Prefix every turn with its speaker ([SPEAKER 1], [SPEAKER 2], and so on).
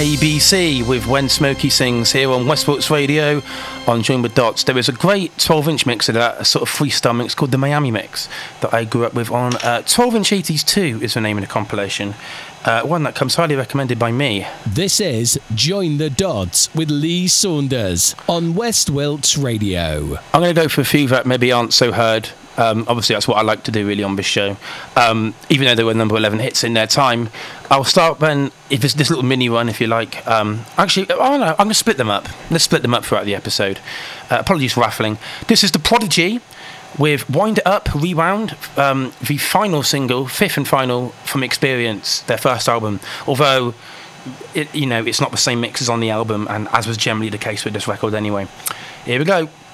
[SPEAKER 1] ABC with When Smokey Sings here on Westport's Radio on Join with Dots. There is a great 12-inch mix of that, a sort of freestyle mix called the Miami Mix that I grew up with on 12-inch 80s 2 is the name of the compilation. One that comes highly recommended by me.
[SPEAKER 2] This is Join the Dots with Lee Saunders on West Wilts Radio.
[SPEAKER 1] I'm going to go for a few that maybe aren't so heard. Obviously, that's what I like to do really on this show. Even though there were number 11 hits in their time, I'll start then, if it's this little mini one, if you like. Actually, I don't know, I'm going to split them up. Let's split them up throughout the episode. Apologies for raffling. This is The Prodigy with Wind It Up, Rewound, the final single, fifth and final from Experience, their first album. Although, it's not the same mix as on the album, and as was generally the case with this record anyway. Here we go.